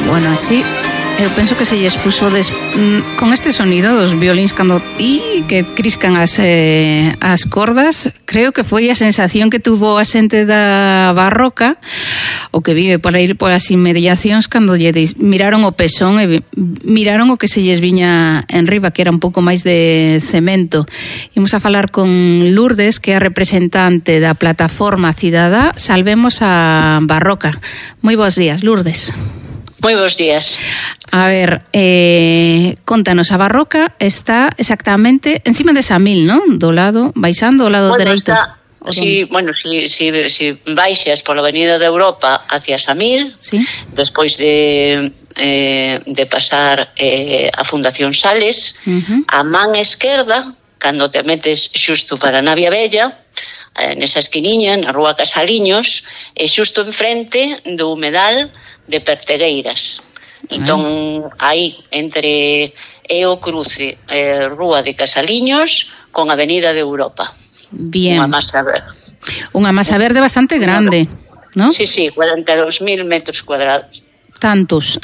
Bueno, así eu penso que se lles puso con este sonido dos violíns cando que criscan as cordas. Creo que foi a sensación que tuvo a xente da Barroca, o que vive por aí polas inmediacións, cando lle miraron o pezón e miraron o que se lles viña en riba, que era un pouco máis de cemento. Imos a falar con Lourdes, que é a representante da plataforma cidadá Salvemos a Barroca. Moi bons días, Lourdes. Moi bons días. A ver, contanos, a Barroca está exactamente encima de Samil, non? Do lado, baixando ao lado dereito. Si baixas pola Avenida de Europa hacia Samil, sí. Despois de pasar a Fundación Sales, a man esquerda, cando te metes xusto para Navia Bella, nesa esquiniña, na rúa Casaliños, e xusto enfrente do humedal de Pertegueiras. Entón, aí, entre o cruce rúa de Casaliños con Avenida de Europa. Bien. Unha masa verde. Unha masa verde bastante grande, non? Sí, 42.000 metros cuadrados. Tantos.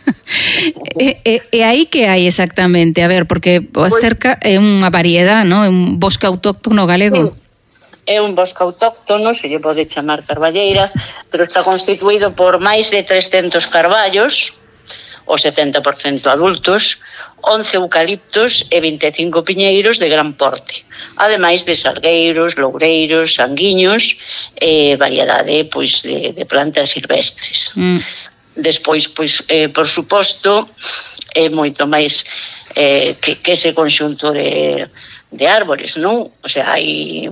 E aí que hai exactamente? A ver, porque cerca é unha variedade, non? É un bosque autóctono galego. Sí. É un bosque autóctono, se lle pode chamar carballeira, pero está constituído por máis de 300 carballos, o 70% adultos, 11 eucaliptos e 25 piñeiros de gran porte, ademais de salgueiros, loureiros, sanguiños e variedade de plantas silvestres. Despois, por suposto, é moito máis que ese conxunto de árbores, non? O sea, hai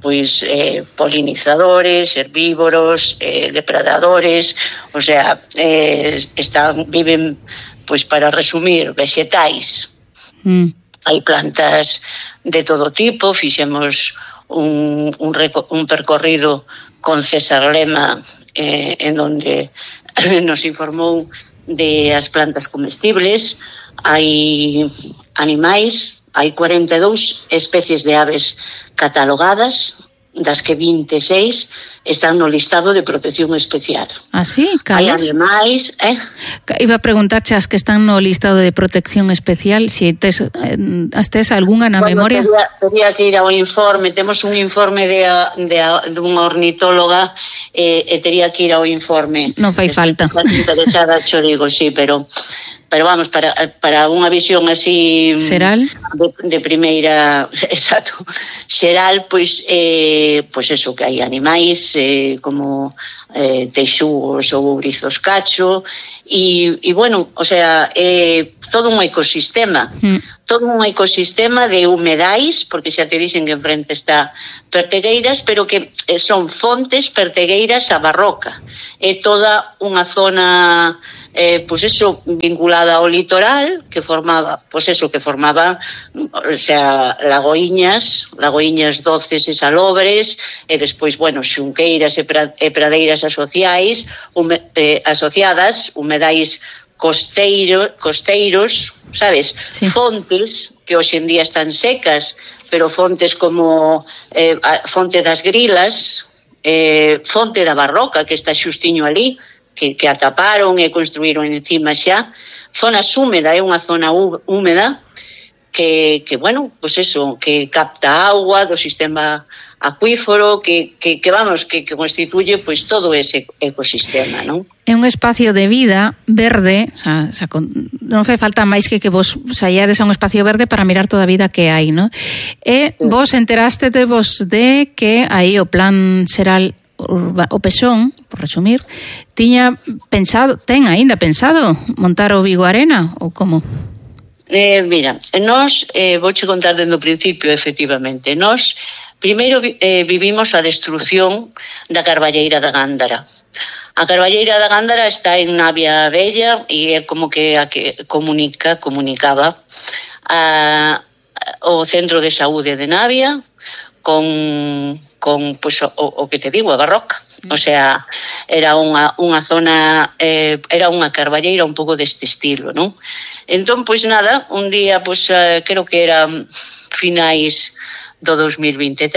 polinizadores, herbívoros, depredadores, o sea, viven, para resumir, vexetais. Hai plantas de todo tipo. Fixemos un percorrido con César Lema, en donde nos informou de as plantas comestibles. Hai animais, hai 42 especies de aves catalogadas, das que 26 están no listado de protección especial. Ah, sí? Cales? Hai animais... Iba a preguntarche as que están no listado de protección especial, se tes algunha na memoria? Tería que ir ao informe, temos un informe dunha ornitóloga, e tería que ir ao informe. Non fai falta. Interesada, xo digo, sí, pero vamos, para unha visión así xeral de primeira, exacto, xeral, pois eso, que hai animais como teixugos ou ourizos cacho e bueno, o sea, todo un ecosistema de humedais, porque xa te dixen que enfrente está Pertegueiras, pero que son fontes pertegueiras a Barroca. É toda unha zona vinculada ao litoral, que formaba, o sea, lagoiñas doces e salobres, e despois, bueno, xunqueiras e pradeiras asociadas, humedais costeiros, sabes? Sí. Fontes que hoxe en día están secas, pero fontes como Fonte das Grilas, Fonte da Barroca, que está xustiño ali, que ataparon e construíron encima xa. Zona húmeda, é unha zona húmeda que bueno, pues eso, que capta agua do sistema acuífero, que constituye pues todo ese ecosistema, non? É un espacio de vida verde, o sea, non fai falta máis que vos saíades a un espacio verde para mirar toda a vida que hai, non? E vos enteraste de que aí o plan xeral o Pezón, por resumir, ten aínda pensado montar o Vigo Arena ou como? Mira, nós vouche contar dende o principio, efectivamente. Nós primeiro vivimos a destrucción da Carballeira da Gándara. A Carballeira da Gándara está en Navia Bella e é como que a que comunicaba o Centro de Saúde de Navia con pues, o que te digo, a Barroca. O sea, era unha zona, era unha carballeira un pouco deste estilo, non? Entón, pois nada, un día, pois creo que era finais do 2023,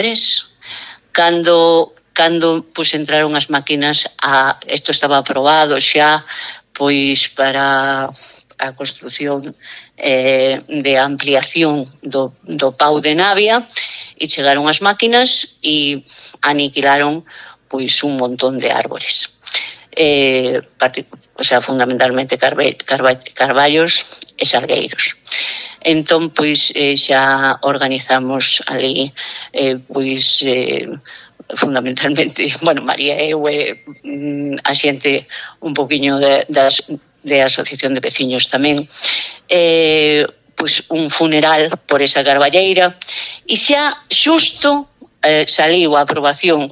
cando pois entraron as máquinas, isto estaba aprobado xa pois para a construción de ampliación do Pau de Navia, e chegaron as máquinas e aniquilaron pois un montón de árbores. O sea, fundamentalmente carballos e salgueiros. Entón, pois, xa organizamos ali, pois, fundamentalmente, bueno, María e eu, a xente un poquinho de asociación de veciños tamén, pois un funeral por esa carballeira, e xa xusto saliu a aprobación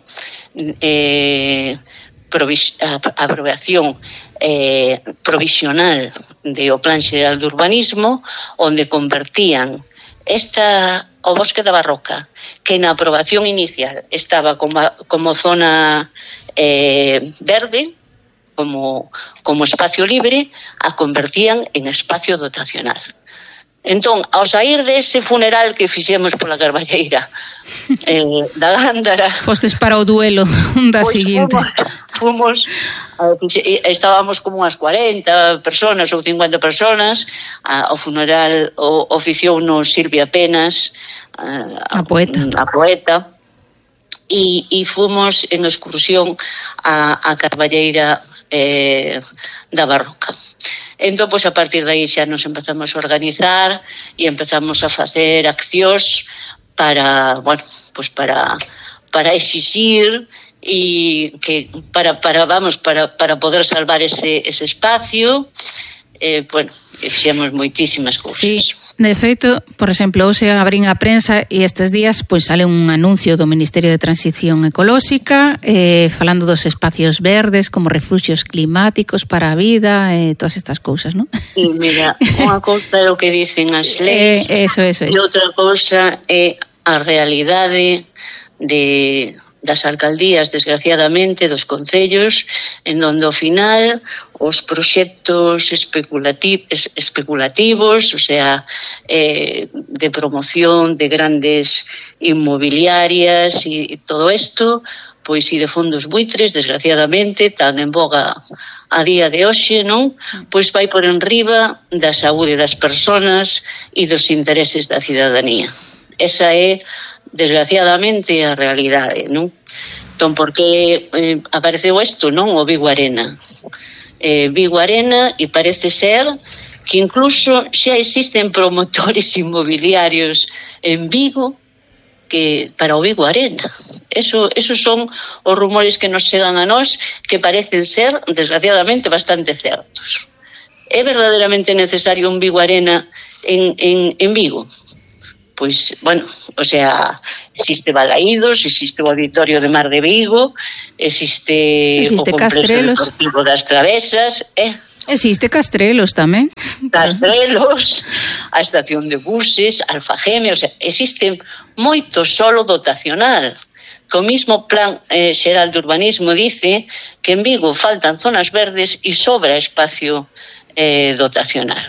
provisional do Plan Xeral de Urbanismo, onde convertían o Bosque da Barroca, que na aprobación inicial estaba como zona verde, como espacio libre, a convertían en espacio dotacional. Entón, ao sair dese funeral que fixemos pola carballeira da Gándara, fostes para o duelo da seguinte. Estábamos como unas 40 personas ou 50 personas. O funeral oficiounos Silvia Penas, a poeta, e fomos en excursión a carballeira da Barroca. Entón, pois, a partir de aí xa nos empezamos a organizar e empezamos a facer accións para, bueno, pois para exixir e que para poder salvar ese espacio. Bueno, fixemos moitísimas cousas. Sí, de feito, por exemplo, hoxe abrín a prensa e estes días pois sale un anuncio do Ministerio de Transición Ecolóxica falando dos espacios verdes como refuxios climáticos para a vida, todas estas cousas, non? Sí, mira, unha cousa é o que dicen as leis, eso. E outra cousa é a realidade das alcaldías, desgraciadamente, dos concellos, en donde ao final os proxectos especulativos, o sea, de promoción de grandes inmobiliarias e todo isto, pois e de fondos buitres, desgraciadamente, tan en boga a día de hoxe, non? Pois vai por enriba da saúde das persoas e dos intereses da cidadanía. Esa é, desgraciadamente, a realidade, non? Entón, porque apareceu isto, non? O Vigo Arena. Vigo Arena, e parece ser que incluso xa existen promotores inmobiliarios en Vigo que para o Vigo Arena. Esos son os rumores que nos chegan a nós, que parecen ser, desgraciadamente, bastante certos. É verdadeiramente necesario un Vigo Arena en Vigo? Pois, bueno, o sea, existe Balaídos, existe o Auditorio de Mar de Vigo, existe o Complexo Castrelos Deportivo das Travesas, existe Castrelos tamén. Castrelos, a estación de buses, Alfageme, o sea, existe moito solo dotacional. O mismo Plan Xeral de Urbanismo dice que en Vigo faltan zonas verdes e sobra espacio dotacional.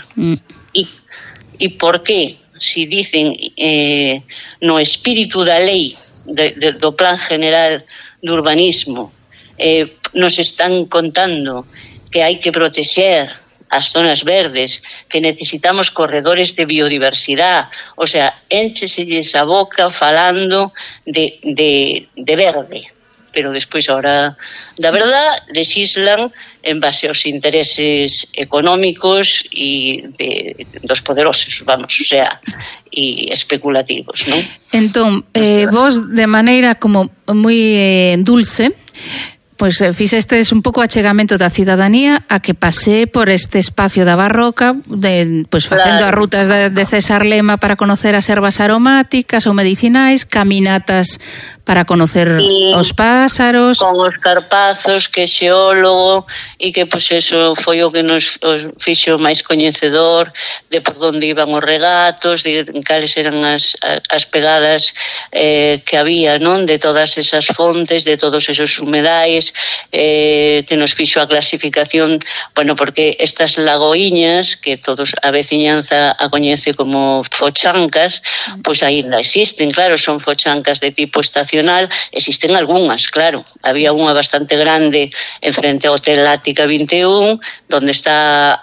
E por qué? Si dicen no espírito da lei do Plan General de Urbanismo nos están contando que hai que protexer as zonas verdes, que necesitamos corredores de biodiversidade, o sea, éncheselles a boca falando de verde, pero despois, ahora, da verdad, lexislan en base aos intereses económicos e dos poderosos, vamos, o sea, e especulativos, non? Entón, vos, de maneira como moi dulce, pois fixestes un pouco achegamento da cidadanía a que pasee por este espacio da Barroca, pois facendo as rutas de César Lema para conocer as ervas aromáticas ou medicinais, caminatas para conocer os pásaros, con os carpazos, que xeólogo, e que pois eso foi o que nos fixo máis coñecedor de por onde iban os regatos, de cales eran as pegadas que había, non, de todas esas fontes, de todos esos humedais, que nos fixo a clasificación, bueno, porque estas lagoiñas que todos a veciñanza a coñece como fochancas, pois aí non existen, claro, son fochancas de tipo estacional tradicional, existen algunhas, claro. Había unha bastante grande en frente ao Hotel Ática 21, donde está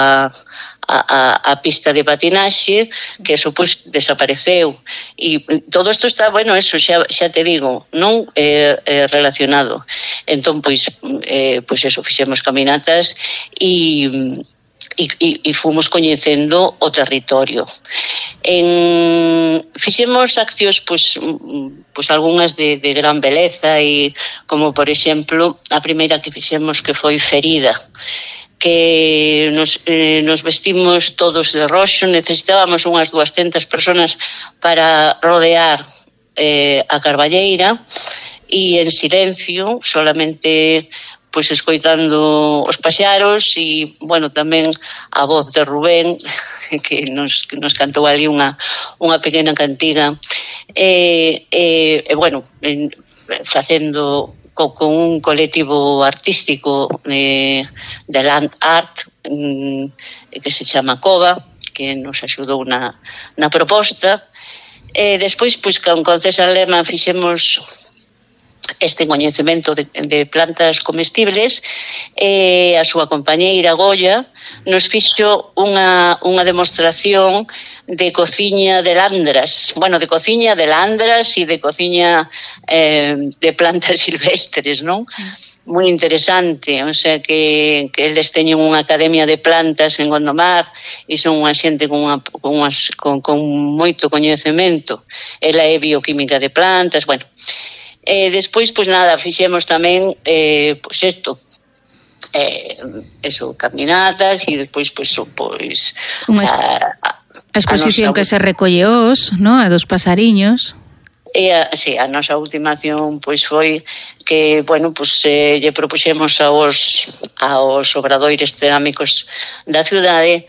a pista de patinaxe, que eso pois desapareceu, e todo isto está, bueno, eso xa te digo, non relacionado. Entón, pois eso, fixemos caminatas e fomos coñecendo o territorio. Fixemos accións, pois algunhas de gran beleza, e como, por exemplo, a primeira que fixemos, que foi Ferida, que nos vestimos todos de roxo, necesitábamos unhas 200 personas para rodear a Carballeira, e en silencio, solamente pois escoitando os paxaros, e, bueno, tamén a voz de Rubén, que nos cantou ali unha pequena cantiga, bueno, facendo con un colectivo artístico de Land Art que se chama Cova, que nos axudou na proposta. Despois, pois, con César Lema fixemos este coñecemento de plantas comestibles, e a súa compañeira Goya nos fixo unha demostración de cociña de landras, bueno, de cociña de landras e de cociña de plantas silvestres, non? Moi interesante, o sea que eles teñen unha academia de plantas en Gondomar e son unha xente con moito coñecemento. Ela é bioquímica de plantas, bueno. Despois, pois nada, fixemos tamén, pois isto, eso, caminatas, e despois, pois a exposición que se recolle no? A dos pasariños. Sí, a nosa última acción pois foi que, bueno, pois lle propuxemos aos obradoires cerámicos da cidade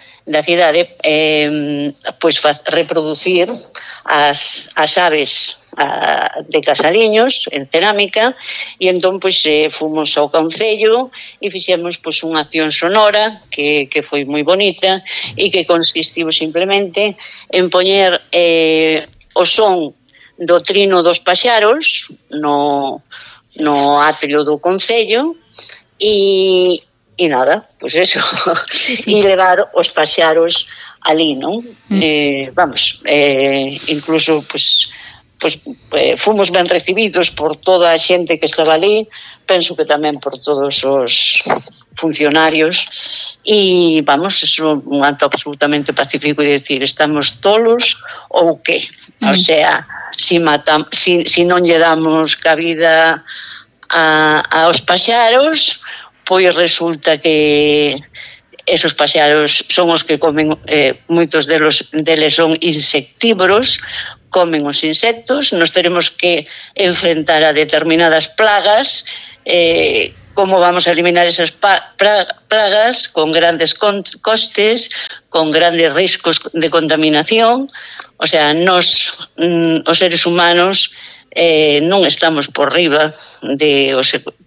pois reproducir as aves de Casaliños en cerámica, e entón pois fomos ao concello e fixemos pois unha acción sonora que foi moi bonita, e que consistiu simplemente en poñer o son do trino dos paxaros no atrio do concello, e nada, pois eso, e levar os paxaros ali, non? Incluso pois fomos ben recibidos por toda a xente que estaba ali, penso que tamén por todos os funcionarios, e eso é un acto absolutamente pacífico, e decir, estamos tolos ou que? O sea, si non lle damos cabida aos paxaros, pois resulta que esos paxaros son os que comen, moitos deles son insectívoros, comen os insectos, nos teremos que enfrentar a determinadas plagas. Como vamos a eliminar esas plagas? Con grandes costes, con grandes riscos de contaminación. O sea, os seres humanos non estamos por riba do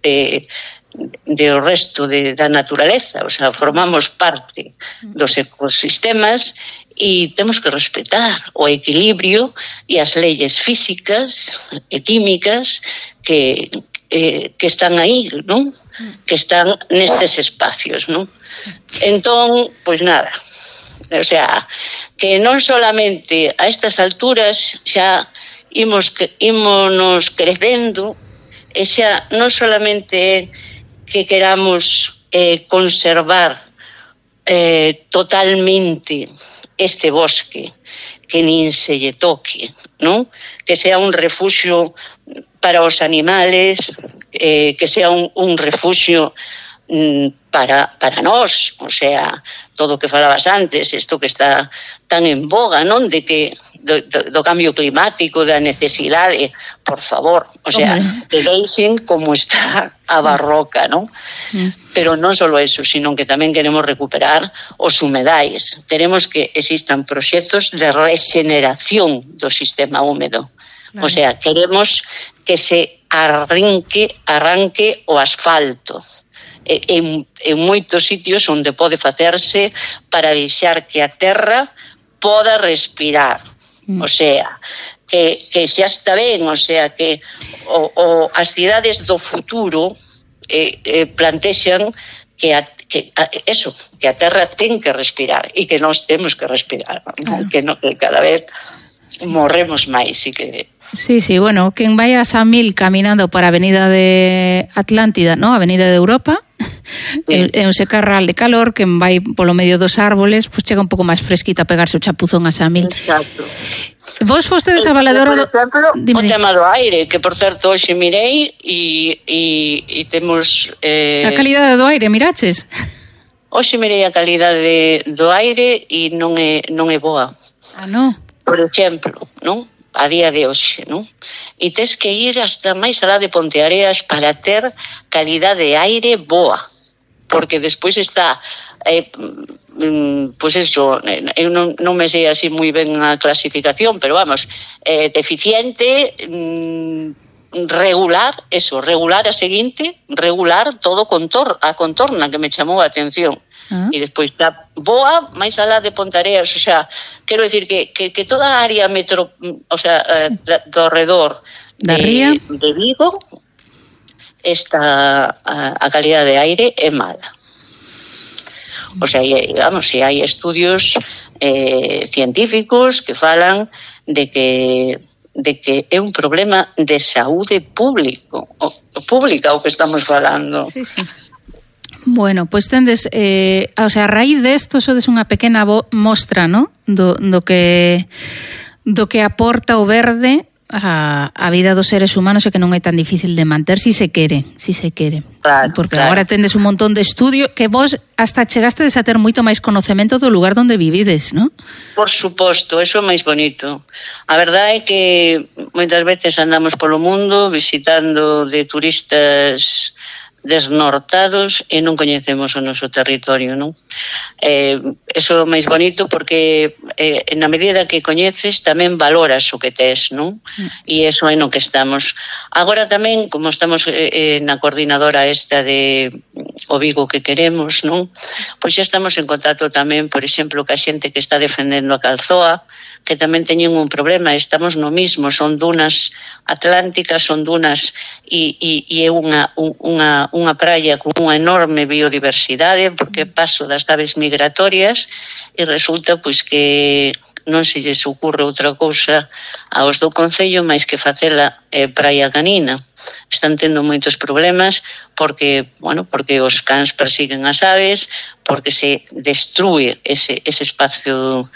resto da naturaleza, o sea, formamos parte dos ecosistemas, e temos que respetar o equilibrio e as leyes físicas e químicas que están aí, non? Que están nestes espacios, non? Entón, pois nada, o sea, que non solamente a estas alturas xa ímonos crecendo, e xa non solamente que queramos conservar totalmente este bosque, que nin se lle toque, non? Que sea un refuxio para os animales, que sea un refuxio para nós, o sea, todo o que falabas antes, isto que está tan en boga, non? De que do cambio climático, da necesidade, por favor, o sea, que deixen como está a barroca, non? Pero non só eso, sino que tamén queremos recuperar os humedais. Queremos que existan proxectos de regeneración do sistema húmedo. O sea, queremos que se arranque o asfalto en moitos sitios onde pode facerse para deixar que a terra poda respirar. O sea, que xa está ben, o sea, que as cidades do futuro plantexan que a terra ten que respirar e que nós temos que respirar, claro. Que cada vez morremos máis e que... Sí, bueno, quen vai a Samil caminando para a avenida de Atlántida, ¿no? Avenida de Europa, sí. É un secarral de calor, quen vai polo medio dos árboles, pues chega un pouco máis fresquita a pegarse o chapuzón a Samil. Exacto. Vos fostedes a valedora do... Por exemplo, o tema do aire, que por certo hoxe mirei e temos... A calidade do aire, miraches? Hoxe mirei a calidade do aire e non é boa. Ah, non? Por exemplo, non? A día de hoxe, non? E tes que ir hasta máis alá de Ponteareas para ter calidade de aire boa, porque despois está pois eso, eu non me sei así moi ben a clasificación, pero vamos, deficiente, regular a seguinte, regular todo a contorna, que me chamou a atención. E despois está boa máis alá de Ponteareas, o sea, quero decir que toda a área o sea, do redor de Vigo está a calidade de aire é mala. O sea, vamos, se hai estudios científicos que falan de que é un problema de saúde pública o que estamos falando. Sí. Bueno, pois tendes, o sea, a raíz desto sodes unha pequena mostra, ¿no? do que aporta o verde a vida dos seres humanos e que non é tan difícil de manter si se quere. Claro, porque agora tendes un montón de estudio que vos hasta chegastes a ter moito máis conocemento do lugar onde vivides, ¿no? Por suposto, eso é máis bonito. A verdade é que moitas veces andamos polo mundo visitando de turistas desnortados e non coñecemos o noso territorio, non? Eso é o máis bonito porque na medida que coñeces tamén valoras o que tes, non? E eso é no que estamos. Agora tamén, como estamos na coordinadora esta de o Vigo que queremos, non? Pois xa estamos en contacto tamén, por exemplo, ca xente que está defendendo a Calzoa, que tamén teñen un problema, estamos no mismo, son dunas atlánticas, son dunas e é unha praia con unha enorme biodiversidade, porque paso das aves migratorias e resulta pois que non se lles ocurre outra cousa aos do Concello máis que facela praia canina. Están tendo moitos problemas porque os cans persiguen as aves, porque se destrúe ese espacio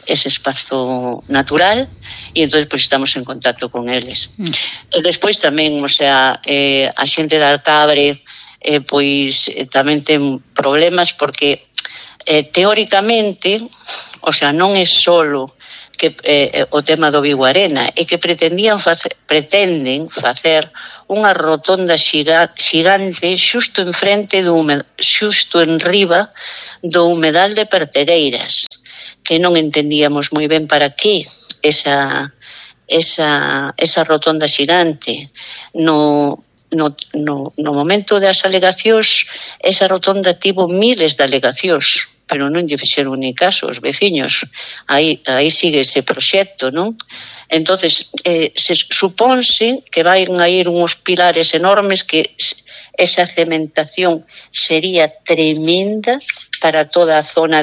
natural e entón pois estamos en contacto con eles. E despois tamén, o sea, a xente de Alcabre pois tamén ten problemas porque teóricamente, o sea, non é solo que o tema do Vigo Arena, é que pretenden facer unha rotonda xigante xusto enriba do humedal de Pertereiras, que non entendíamos moi ben para que esa rotonda xigante. No momento das alegacións, esa rotonda tivo miles de alegacións, pero non lle fixeron ni caso os veciños. Aí sigue ese proxecto, non? Entonces, se supónse que van a ir uns pilares enormes, que esa cementación sería tremenda para toda a zona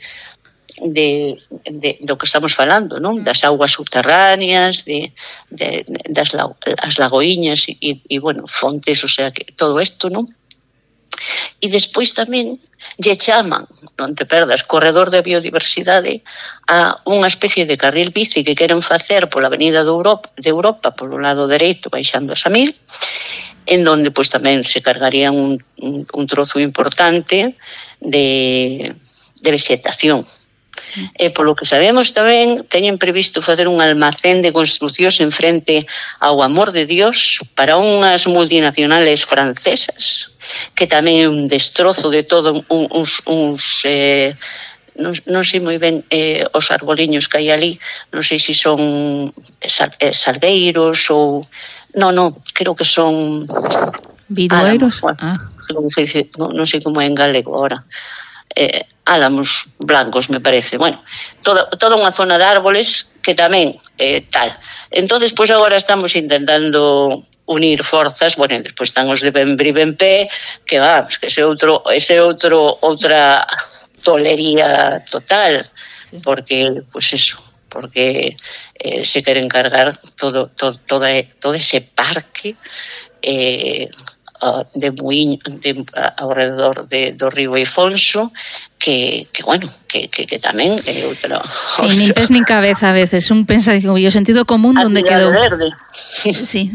do que estamos falando, non? Das augas subterráneas, das lagoiñas e fontes, o sea, que todo isto, non? E despois tamén lle chaman, non te perdas, corredor de biodiversidade a unha especie de carril bici que queren facer pola avenida de Europa polo lado dereito, baixando a Samil, en donde pois tamén se cargaría un trozo importante de vegetación. E polo que sabemos tamén teñen previsto facer un almacén de construcións en frente ao Amor de Dios para unhas multinacionales francesas, que tamén é un destrozo de todo non sei moi ben os arboliños que hai ali, non sei se son salgueiros ou... Non, creo que son... Bidoeiros? Non sei como é en galego agora. álamos blancos, me parece. Bueno, toda unha zona de árboles que tamén tal. Entonces, pois agora estamos intentando unir forzas, bueno, despois están os de Benbri Benpé, que vamos, que ese outra tolería total, sí. Porque, pues eso, porque se queren cargar todo ese parque de Muiño, alrededor do río Eifonso, que bueno, que tamén é outra... Sí, nin pés nin cabeza a veces, un pensa, digo, o sentido común onde quedou. Verde. Sí,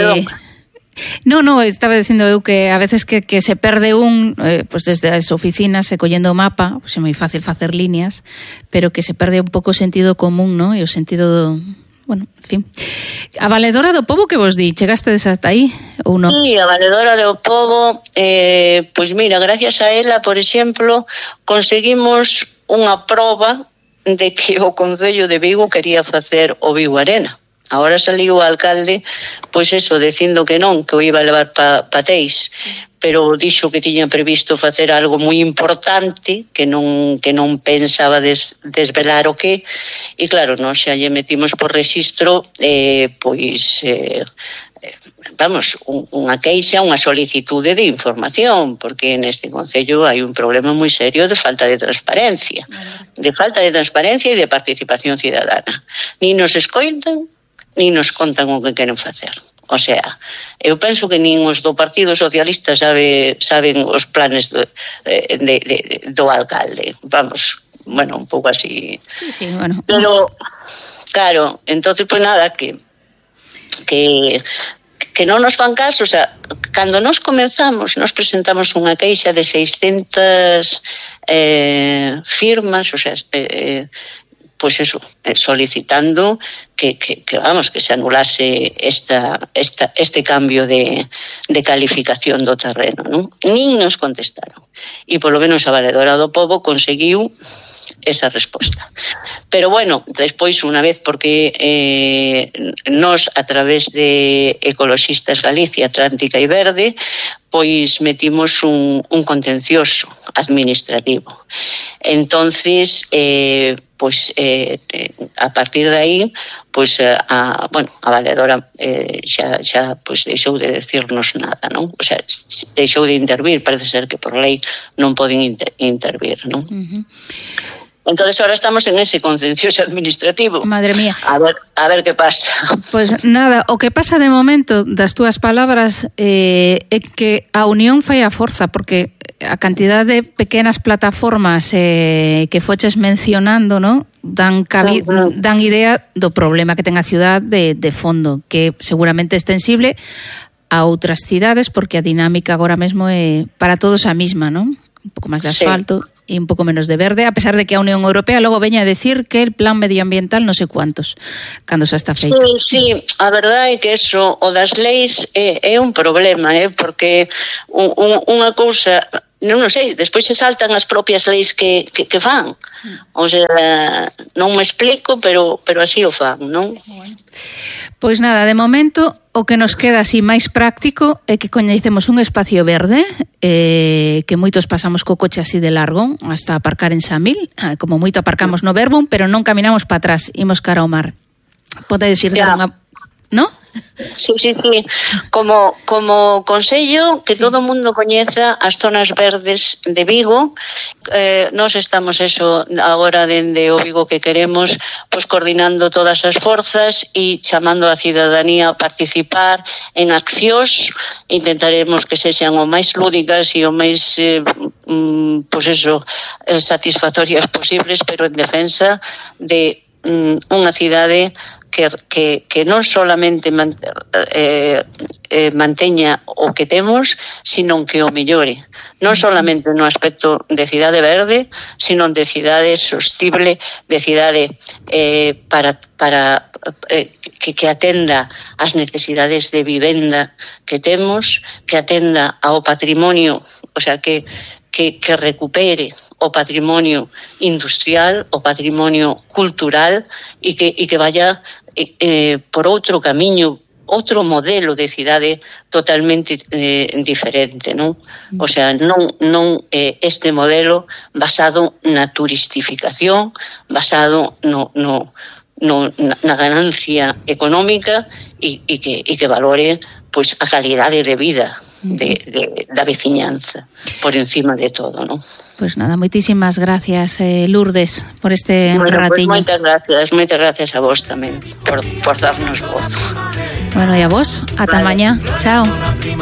No, estaba dicindo eu que a veces que se perde pues desde as oficinas se collendo o mapa, pues é moi fácil facer líneas, pero que se perde un pouco o sentido común, ¿no? E o sentido bueno, en fin. A Valedora do Pobo que vos di, chegastes hasta aí ou non? Sí, a Valedora do Pobo, pois mira, gracias a ela, por exemplo, conseguimos unha proba de que o Concello de Vigo quería facer o Vigo Arena. Agora saliu o alcalde, pois eso, dicindo que non, que o iba a levar pa Teis, pero dixo que tiña previsto facer algo moi importante, que non pensaba desvelar o que, e claro, nós xa lle metimos por rexistro, vamos, unha queixa, unha solicitude de información, porque neste concello hai un problema moi serio de falta de transparencia, e de participación cidadana. Ni nos escoitan, ni nos contan o que queren facer. O sea, eu penso que nin os do Partido Socialista saben os planes do alcalde. Vamos, bueno, un pouco así. Sí, bueno. Pero, claro, entonces, pues nada, que non nos fan caso, o sea, cando nos comenzamos, nos presentamos unha queixa de 600 firmas, o sea, pues eso, solicitando que se anulase este cambio de calificación do terreno, ¿no? Nin nos contestaron. E polo menos a Valedora do Pobo conseguiu esa resposta. Pero bueno, despois unha vez, porque nos a través de Ecoloxistas Galicia, Atlántica e Verde, pois metimos un contencioso administrativo. Entonces, a partir de aí, pois a Valedora xa pois deixou de decirnos nada, non? O sea, deixou de intervir, parece ser que por lei non poden intervir, non? Entonces ahora estamos en ese contencioso administrativo. Madre mía. A ver que pasa. Pues nada, o que pasa de momento das túas palabras é que a unión fai a forza, porque a cantidad de pequenas plataformas que foches mencionando, ¿no? Dan idea do problema que ten a ciudad de fondo, que seguramente é extensible a outras cidades, porque a dinámica agora mesmo é para todos a mesma, ¿no? Un pouco máis de asfalto, sí, e un pouco menos de verde, a pesar de que a Unión Europea logo veña a decir que el plan medioambiental non sei cuántos, cando xa está feito. Sí, a verdade é que eso, o das leis é un problema, porque unha cousa, non sei, despois se saltan as propias leis que fan. O sea, non me explico, pero así o fan, non? Pois nada, de momento o que nos queda así máis práctico é que coñecemos un espacio verde, que moitos pasamos co coche así de largo hasta aparcar en Samil, como moito aparcamos no Verbum, pero non caminamos para atrás, imos cara ao mar. Podes ir dar unha... ¿No? Sí. Como consello que sí, todo o mundo coñeza as zonas verdes de Vigo. Nós estamos agora dende o Vigo que queremos, pois coordinando todas as forzas e chamando a cidadanía a participar en accións. Intentaremos que sexan o máis lúdicas e o máis satisfactorias posibles, pero en defensa de unha cidade que non solamente manteña o que temos, sino que o mellore. Non solamente no aspecto de cidade verde, sino de cidade sostible, de cidade para que atenda as necesidades de vivenda que temos, que atenda ao patrimonio, o sea, que recupere o patrimonio industrial, o patrimonio cultural e que vaya por outro camiño outro modelo de cidade totalmente diferente, non? O sea, non este modelo basado na turistificación, basado na ganancia económica e que valore pois a calidade de vida da veciñanza por encima de todo, non? Pois nada, moitísimas gracias, Lourdes, por este ratiño. Moitas gracias a vos tamén por darnos voz. Bueno, e a vos, ata mañá. Chao.